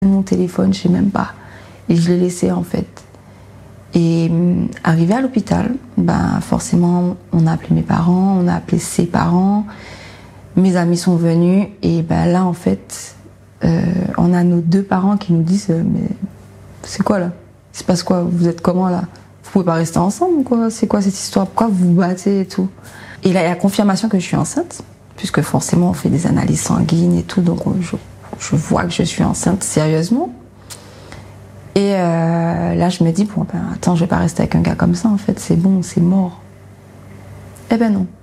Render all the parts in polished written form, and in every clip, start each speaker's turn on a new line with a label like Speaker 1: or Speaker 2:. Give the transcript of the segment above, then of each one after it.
Speaker 1: mon téléphone, je sais même pas. Et je l'ai laissé en fait. Et arrivé à l'hôpital, forcément, on a appelé mes parents, on a appelé ses parents, mes amis sont venus et là en fait, on a nos 2 parents qui nous disent mais c'est quoi là? Il se passe quoi? Vous êtes comment là? Vous pouvez pas rester ensemble ou quoi? C'est quoi cette histoire? Pourquoi vous vous battez et tout? Et là, il y a la confirmation que je suis enceinte, puisque forcément on fait des analyses sanguines et tout, donc je vois que je suis enceinte sérieusement. Et là, je me dis, attends, je vais pas rester avec un gars comme ça, en fait, c'est bon, c'est mort. Eh ben non.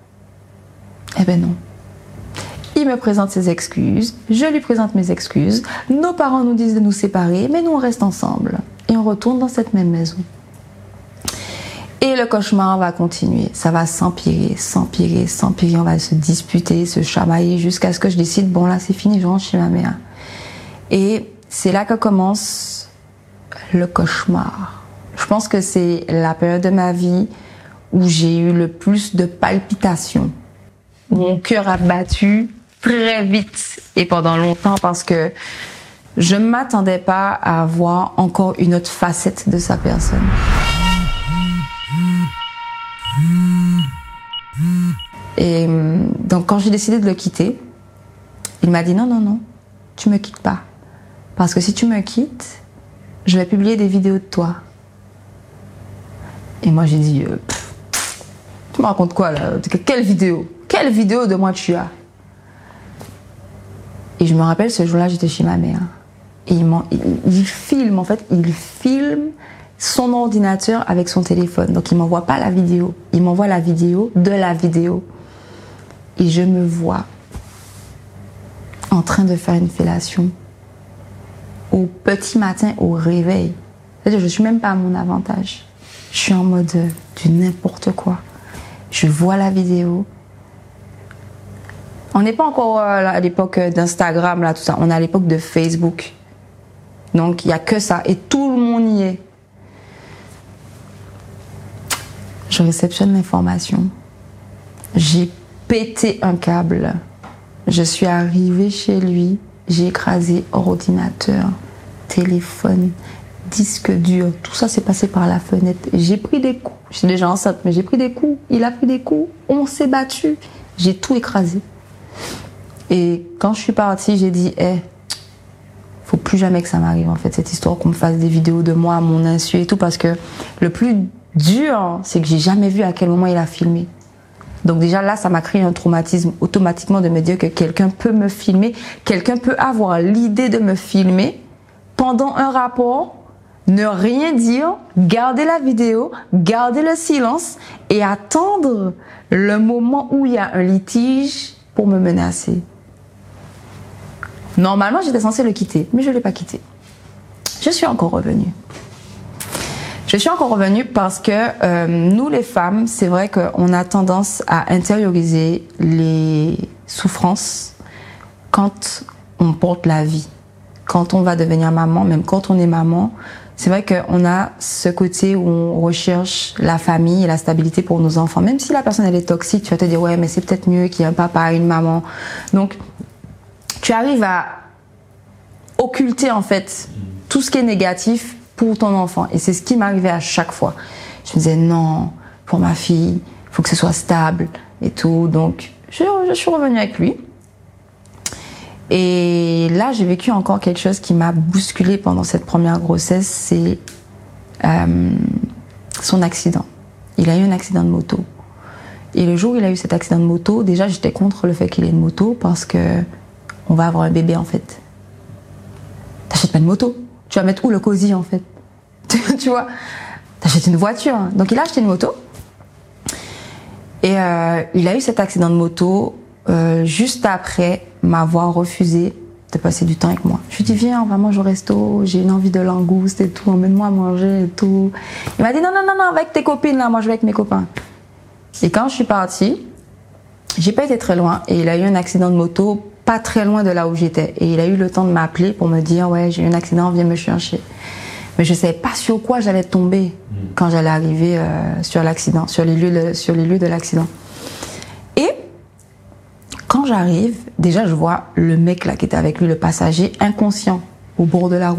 Speaker 1: Il me présente ses excuses, je lui présente mes excuses, nos parents nous disent de nous séparer, mais nous, on reste ensemble. Et on retourne dans cette même maison. Et le cauchemar va continuer, ça va s'empirer, on va se disputer, se chamailler, jusqu'à ce que je décide, bon là, c'est fini, je rentre chez ma mère. Et c'est là que commence le cauchemar. Je pense que c'est la période de ma vie où j'ai eu le plus de palpitations. Mon cœur a battu très vite et pendant longtemps parce que je ne m'attendais pas à voir encore une autre facette de sa personne. Et donc quand j'ai décidé de le quitter, il m'a dit non, tu me quittes pas. Parce que si tu me quittes, je vais publier des vidéos de toi. Et moi j'ai dit, tu me racontes quoi là? Quelle vidéo? Quelle vidéo de moi tu as? Et je me rappelle, ce jour-là, j'étais chez ma mère. Et il filme son ordinateur avec son téléphone. Donc il m'envoie pas la vidéo, il m'envoie la vidéo de la vidéo. Et je me vois en train de faire une fellation. Au petit matin, au réveil. C'est-à-dire, je suis même pas à mon avantage. Je suis en mode du n'importe quoi. Je vois la vidéo. On n'est pas encore à l'époque d'Instagram, là, tout ça. On est à l'époque de Facebook. Donc, il n'y a que ça. Et tout le monde y est. Je réceptionne l'information. J'ai pété un câble. Je suis arrivée chez lui. J'ai écrasé ordinateur, téléphone, disque dur. Tout ça s'est passé par la fenêtre. J'ai pris des coups. Je suis déjà enceinte, mais j'ai pris des coups. Il a pris des coups. On s'est battu. J'ai tout écrasé. Et quand je suis partie, j'ai dit, faut plus jamais que ça m'arrive, en fait, cette histoire qu'on me fasse des vidéos de moi à mon insu et tout, parce que le plus dur, c'est que j'ai jamais vu à quel moment il a filmé. Donc déjà là, ça m'a créé un traumatisme automatiquement de me dire que quelqu'un peut me filmer, quelqu'un peut avoir l'idée de me filmer pendant un rapport, ne rien dire, garder la vidéo, garder le silence et attendre le moment où il y a un litige pour me menacer. Normalement, j'étais censée le quitter, mais je ne l'ai pas quitté. Je suis encore revenue. Je suis encore revenue parce que nous, les femmes, c'est vrai qu'on a tendance à intérioriser les souffrances quand on porte la vie. Quand on va devenir maman, même quand on est maman, c'est vrai qu'on a ce côté où on recherche la famille et la stabilité pour nos enfants. Même si la personne elle est toxique, tu vas te dire ouais, mais c'est peut-être mieux qu'il y ait un papa et une maman. Donc, tu arrives à occulter en fait tout ce qui est négatif pour ton enfant. Et c'est ce qui m'arrivait à chaque fois. Je me disais non, pour ma fille, il faut que ce soit stable et tout. Donc, je suis revenue avec lui. Et là, j'ai vécu encore quelque chose qui m'a bousculée pendant cette première grossesse, c'est son accident. Il a eu un accident de moto. Et le jour où il a eu cet accident de moto, déjà, j'étais contre le fait qu'il ait une moto parce que on va avoir un bébé, en fait. T'achètes pas une moto. Tu vas mettre où le cosy, en fait? Tu vois? T'achètes une voiture. Donc, il a acheté une moto. Et il a eu cet accident de moto juste après m'avoir refusé de passer du temps avec moi. Je lui ai dit, viens, on va manger au resto, j'ai une envie de langouste et tout, emmène-moi à manger et tout. Il m'a dit, non, avec tes copines, là, moi je vais avec mes copains. Et quand je suis partie, j'ai pas été très loin et il a eu un accident de moto pas très loin de là où j'étais. Et il a eu le temps de m'appeler pour me dire, ouais, j'ai eu un accident, viens me chercher. Mais je savais pas sur quoi j'allais tomber quand j'allais arriver sur l'accident, sur les lieux de l'accident. Et quand j'arrive, déjà je vois le mec là qui était avec lui, le passager, inconscient. au bord de la route.